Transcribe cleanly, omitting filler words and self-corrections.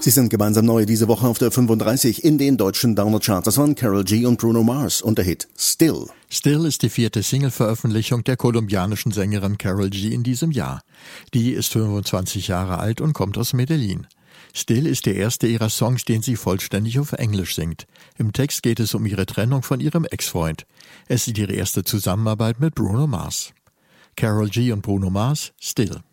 Sie sind gemeinsam neu diese Woche auf der 35 in den deutschen Downer-Charts. Das waren Karol G und Bruno Mars und der Hit Still. Still ist die 4. Single-Veröffentlichung der kolumbianischen Sängerin Karol G in diesem Jahr. Die ist 25 Jahre alt und kommt aus Medellin. Still ist der erste ihrer Songs, den sie vollständig auf Englisch singt. Im Text geht es um ihre Trennung von ihrem Ex-Freund. Es ist ihre erste Zusammenarbeit mit Bruno Mars. Karol G und Bruno Mars, Still.